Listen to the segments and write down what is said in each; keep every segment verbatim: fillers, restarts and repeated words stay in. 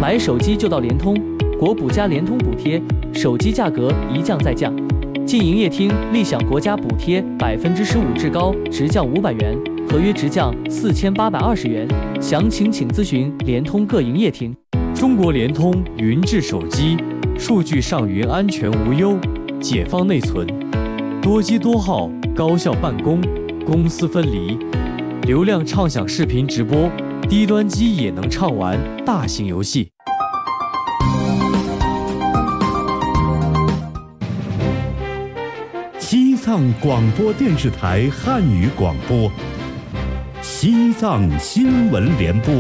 买手机就到联通，国补加联通补贴，手机价格一降再降。进营业厅立享国家补贴百分之十五，至高直降五百元，合约直降四千八百二十元。详情请咨询联通各营业厅。 中国联通云智手机，数据上云安全无忧，解放内存，多机多号，高效办公，公私分离，流量畅享视频直播，低端机也能畅玩大型游戏。 西藏广播电视台汉语广播，西藏新闻联播。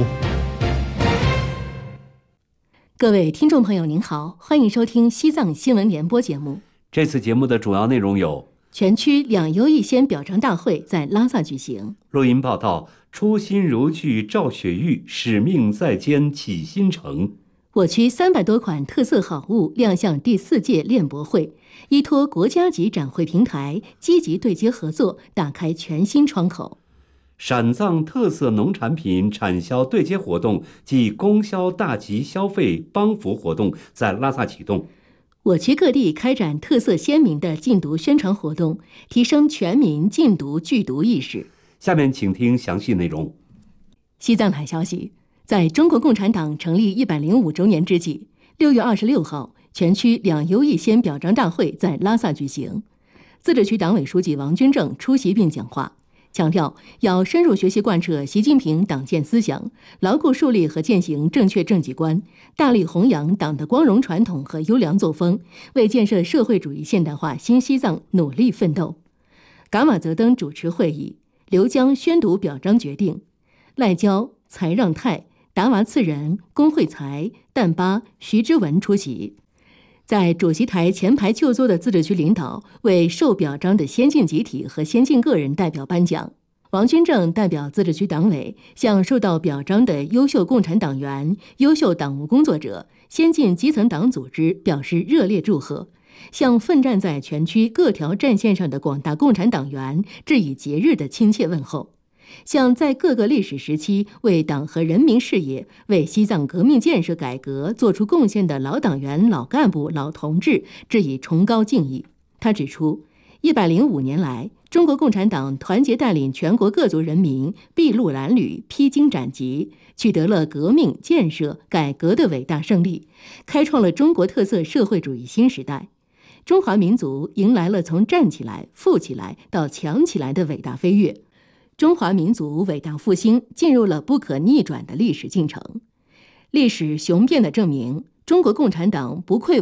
各位听众朋友您好，欢迎收听西藏新闻联播节目。 这次节目的主要内容有： 全区两优一先表彰大会在拉萨举行； 录音报道，初心如炬赵雪玉，使命在肩启新城。 我区三百多款特色好物亮相第四届链博会，依托国家级展会平台，积极对接合作，打开全新窗口。 陕藏特色农产品产销对接活动暨供销大集消费帮扶活动在拉萨启动。 我区各地开展特色鲜明的禁毒宣传活动，提升全民禁毒拒毒意识。 下面请听详细内容。 西藏台消息，在中国共产党成立一百零五周年之际，六月二十六号，全区两优一先表彰大会在拉萨举行。自治区党委书记王军正出席并讲话，强调要深入学习贯彻习近平党建思想，牢固树立和践行正确政绩观，大力弘扬党的光荣传统和优良作风，为建设社会主义现代化新西藏努力奋斗。噶玛泽登主持会议，刘江宣读表彰决定，赖娇、才让泰、达娃次仁、龚慧才、旦巴、徐之文出席。在主席台前排就坐的自治区领导为受表彰的先进集体和先进个人代表颁奖。王军正代表自治区党委向受到表彰的优秀共产党员、优秀党务工作者、先进基层党组织表示热烈祝贺，向奋战在全区各条战线上的广大共产党员致以节日的亲切问候，向在各个历史时期为党和人民事业、为西藏革命建设改革做出贡献的老党员、老干部、老同志致以崇高敬意。他指出，一百零五年来，中国共产党团结带领全国各族人民筚路蓝缕、披荆斩棘，取得了革命、建设、改革的伟大胜利，开创了中国特色社会主义新时代。中华民族迎来了从站起来、富起来到强起来的伟大飞跃。中华民族伟大复兴进入了不可逆转的历史进程。历史雄辩地证明，中国共产党不愧